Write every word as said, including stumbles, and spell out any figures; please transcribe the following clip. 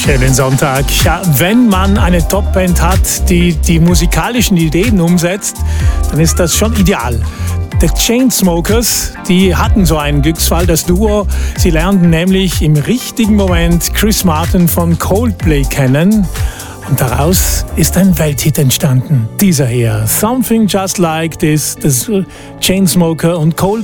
Schönen Sonntag. Ja, wenn man eine Top-Band hat, die die musikalischen Ideen umsetzt, dann ist das schon ideal. The Chainsmokers, die hatten so einen Glücksfall, das Duo. Sie lernten nämlich im richtigen Moment Chris Martin von Coldplay kennen. Und daraus ist ein Welthit entstanden. Dieser hier, Something Just Like This, das Chainsmoker und Coldplay.